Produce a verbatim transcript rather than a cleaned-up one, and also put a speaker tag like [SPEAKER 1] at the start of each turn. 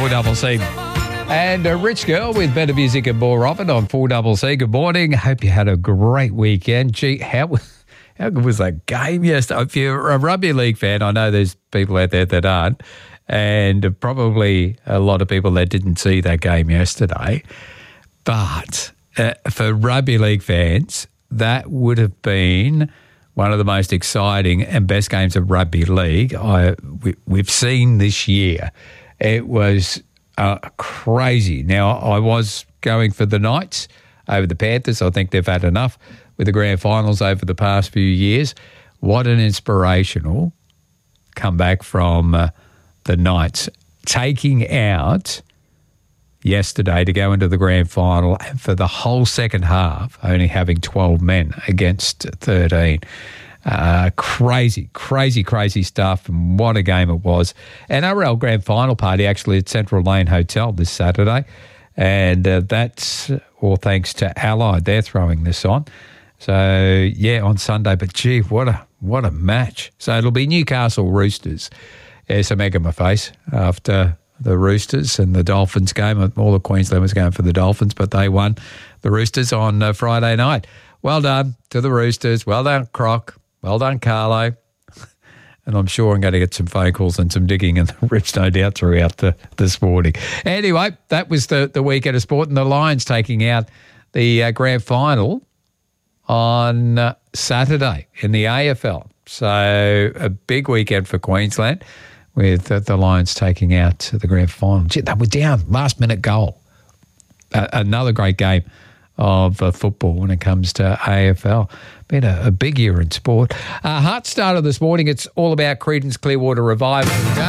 [SPEAKER 1] four C C. And a rich girl with better music and more of it on four C C. Good morning. Hope you had a great weekend. Gee, how, how good was that game yesterday? If you're a rugby league fan, I know there's people out there that aren't, and probably a lot of people that didn't see that game yesterday. But uh, for rugby league fans, that would have been one of the most exciting and best games of rugby league I, we, we've seen this year. It was uh, crazy. Now, I was going for the Knights over the Panthers. I think they've had enough with the grand finals over the past few years. What an inspirational comeback from uh, the Knights, taking out yesterday to go into the grand final, and for the whole second half only having twelve men against thirteen. Uh, crazy, crazy, crazy stuff, and what a game it was. An N R L grand final party actually at Central Lane Hotel this Saturday, and uh, that's all thanks to Allied. They're throwing this on. So, yeah, on Sunday, but gee, what a what a match. So it'll be Newcastle Roosters. Yes, I'm making my face after the Roosters and the Dolphins game. All the Queenslanders going for the Dolphins, but they won the Roosters on uh, Friday night. Well done to the Roosters. Well done, Croc. Well done, Carlo. And I'm sure I'm going to get some phone calls and some digging in the ribs, no doubt, throughout the, this morning. Anyway, that was the, the weekend of sport, and the Lions taking out the uh, grand final on uh, Saturday in the A F L. So a big weekend for Queensland, with uh, the Lions taking out the grand final. Gee, they were down, last-minute goal. Uh, another great game of uh, football when it comes to A F L. Been a, a big year in sport. Uh, Heart starter this morning, it's all about Creedence Clearwater Revival.